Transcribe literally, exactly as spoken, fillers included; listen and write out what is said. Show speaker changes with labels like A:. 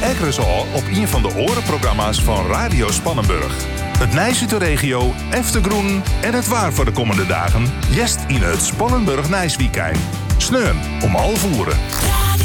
A: Ekkeres al op een van de orenprogramma's van Radio Spannenburg. Het Nijs uit de regio, Eftergroen en het waar voor de komende dagen. Jest in het Spannenburg Nijsweekend. Sneun om half voeren.